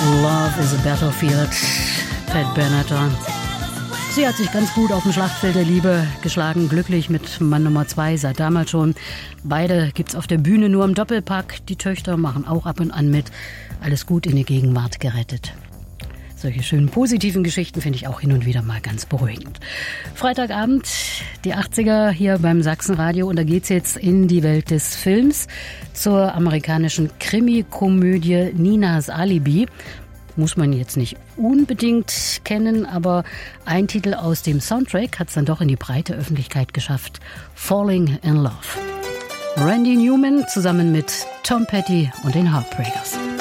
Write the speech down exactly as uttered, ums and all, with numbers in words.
Love is a Battlefield, Pat Benatar. Sie hat sich ganz gut auf dem Schlachtfeld der Liebe geschlagen, glücklich mit Mann Nummer zwei, seit damals schon. Beide gibt's auf der Bühne nur im Doppelpack. Die Töchter machen auch ab und an mit. Alles gut in die Gegenwart gerettet. Solche schönen positiven Geschichten finde ich auch hin und wieder mal ganz beruhigend. Freitagabend, die achtziger hier beim Sachsenradio, und da geht's jetzt in die Welt des Films zur amerikanischen Krimi-Komödie Ninas Alibi. Muss man jetzt nicht unbedingt kennen, aber ein Titel aus dem Soundtrack hat es dann doch in die breite Öffentlichkeit geschafft. Falling in Love. Randy Newman zusammen mit Tom Petty und den Heartbreakers.